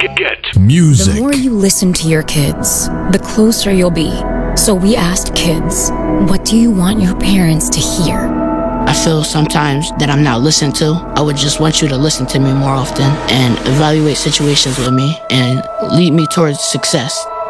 Get music. The more you listen to your kids, the closer you'll be. So we asked kids, what do you want your parents to hear? I feel sometimes that I'm not listened to. I would just want you to listen to me more often and evaluate situations with me and lead me towards success.